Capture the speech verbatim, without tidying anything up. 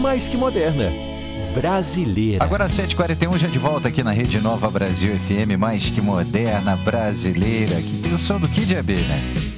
mais que moderna, brasileira. Agora sete e quarenta e um, já de volta aqui na Rede Nova Brasil F M, mais que moderna, brasileira. Eu sou do Kid A B, né?